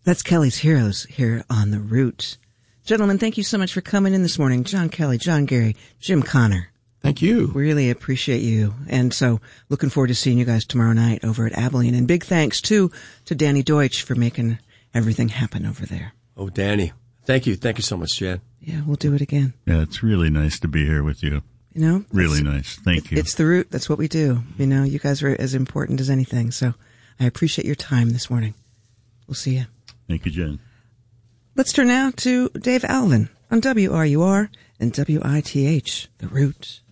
That's Kelly's Heroes here on The Root. Gentlemen, thank you so much for coming in this morning. John Kelly, John Gary, Jim Connor. Thank you. Really appreciate you. And so looking forward to seeing you guys tomorrow night over at Abilene. And big thanks, too, to Danny Deutsch for making everything happen over there. Oh, Danny. Thank you. Thank you so much, Jan. Yeah, we'll do it again. Yeah, it's really nice to be here with you. You know? Really nice. Thank you. It's The Root. That's what we do. You know, you guys are as important as anything. So I appreciate your time this morning. We'll see you. Thank you, Jen. Let's turn now to Dave Alvin on WRUR and WITH, The Root.